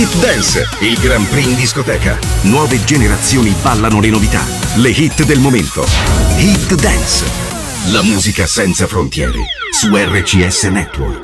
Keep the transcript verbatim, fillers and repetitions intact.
Hit Dance, il Grand Prix in discoteca. Nuove generazioni ballano le novità, le hit del momento. Hit Dance, la musica senza frontiere, su R C S Network.